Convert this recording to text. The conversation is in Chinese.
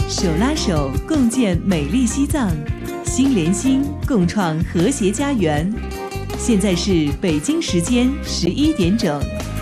手拉手共建美丽西藏，心连心共创和谐家园。现在是北京时间11点整。